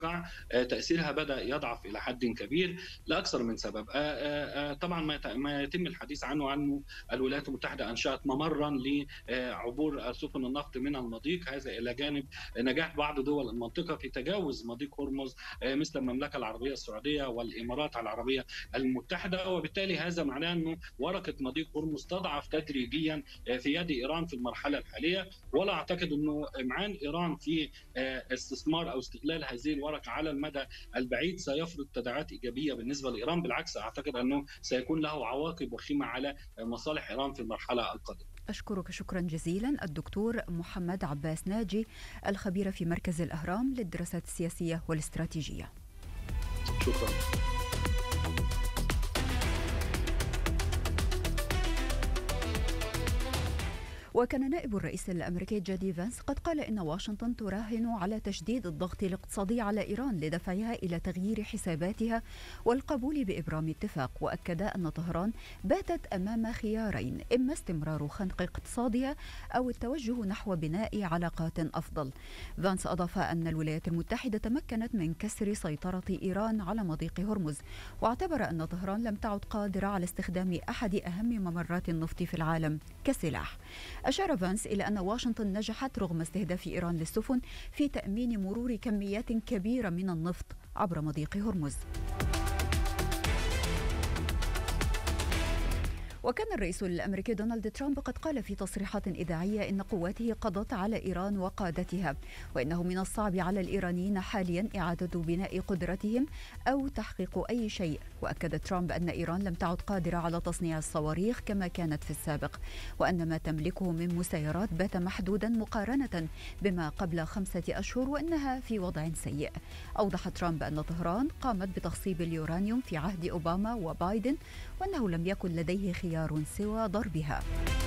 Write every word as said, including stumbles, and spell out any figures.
المتوقع تأثيرها بدأ يضعف إلى حد كبير لأكثر من سبب. طبعا ما يتم الحديث عنه عنه الولايات المتحدة أنشأت ممرا لعبور سفن النفط من المضيق، هذا إلى جانب نجاح بعض دول المنطقة في تجاوز مضيق هرمز مثل المملكة العربية السعودية والإمارات العربية المتحدة. وبالتالي هذا معناه أنه ورقة مضيق هرمز تضعف تدريجيا في يد إيران في المرحلة الحالية، ولا أعتقد أنه إمعان إيران في استثمار أو استغلال هذه الورقة على المدى البعيد سيفرض تداعيات إيجابية بالنسبة لإيران. بالعكس أعتقد أنه سيكون له عواقب وخيمة على مصالح إيران في المرحلة القادمة. أشكرك شكرا جزيلا الدكتور محمد عباس ناجي، الخبير في مركز الأهرام للدراسات السياسية والاستراتيجية. شكرا. وكان نائب الرئيس الأمريكي جي دي فانس قد قال إن واشنطن تراهن على تشديد الضغط الاقتصادي على إيران لدفعها إلى تغيير حساباتها والقبول بإبرام اتفاق، وأكد أن طهران باتت أمام خيارين: إما استمرار خنق اقتصادها أو التوجه نحو بناء علاقات أفضل. فانس أضاف أن الولايات المتحدة تمكنت من كسر سيطرة إيران على مضيق هرمز، واعتبر أن طهران لم تعد قادرة على استخدام أحد أهم ممرات النفط في العالم كسلاح. أشار فانس إلى أن واشنطن نجحت رغم استهداف إيران للسفن في تأمين مرور كميات كبيرة من النفط عبر مضيق هرمز. وكان الرئيس الأمريكي دونالد ترامب قد قال في تصريحات إذاعية إن قواته قضت على إيران وقادتها، وإنه من الصعب على الإيرانيين حاليا إعادة بناء قدرتهم أو تحقيق أي شيء. وأكد ترامب أن إيران لم تعد قادرة على تصنيع الصواريخ كما كانت في السابق، وأن ما تملكه من مسيرات بات محدودا مقارنة بما قبل خمسة أشهر، وأنها في وضع سيء. أوضح ترامب أن طهران قامت بتخصيب اليورانيوم في عهد أوباما وبايدن، وأنه لم يكن لديه خيار سوى ضربها.